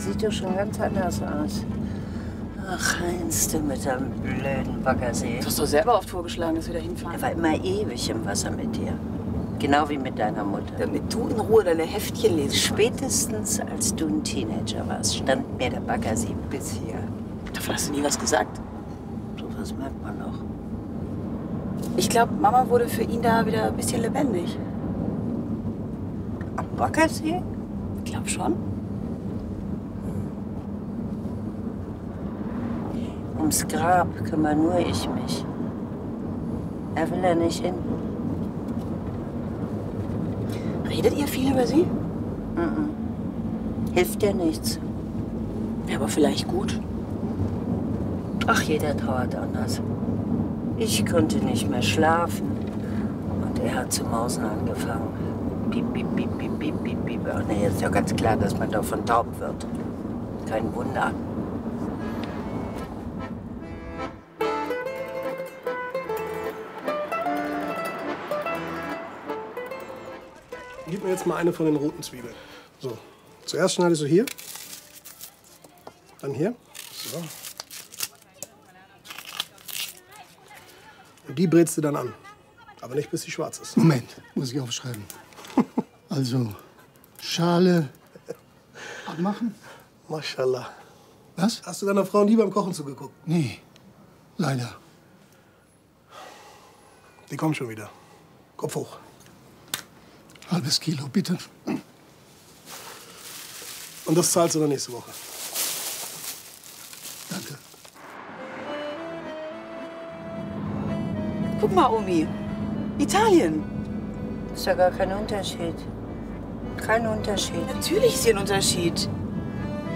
sieht doch schon ganz anders aus. Ach, Heinz, du mit deinem blöden Baggersee. Du hast doch selber oft vorgeschlagen, dass wir da hinfahren. Er war immer ewig im Wasser mit dir. Genau wie mit deiner Mutter. Damit du in Ruhe deine Heftchen lesen kannst. Spätestens als du ein Teenager warst, stand mir der Baggersee bis hier. Davon hast du nie was gesagt. So was merkt man noch. Ich glaube, Mama wurde für ihn da wieder ein bisschen lebendig. Am Baggersee? Ich glaube schon. Ums Grab kümmere nur ich mich. Er will ja nicht hin. Redet ihr viel über sie? Hilft dir nichts. Wäre aber vielleicht gut. Ach, jeder trauert anders. Ich konnte nicht mehr schlafen. Und er hat zu mausen angefangen. Piep, piep, piep, piep, piep, piep, piep. Ach nee, ist ja ganz klar, dass man davon taub wird. Kein Wunder. Gib mir jetzt mal eine von den roten Zwiebeln. So, zuerst schneidest du hier, dann hier. So. Und die brätst du dann an. Aber nicht, bis sie schwarz ist. Moment, muss ich aufschreiben. Also, Schale abmachen? Maschallah. Was? Hast du deiner Frau nie beim Kochen zugeguckt? Nee, leider. Die kommt schon wieder. Kopf hoch. Halbes Kilo, bitte. Und das zahlst du dann nächste Woche. Danke. Guck mal, Omi. Italien. Ist ja gar kein Unterschied. Kein Unterschied. Natürlich ist hier ein Unterschied.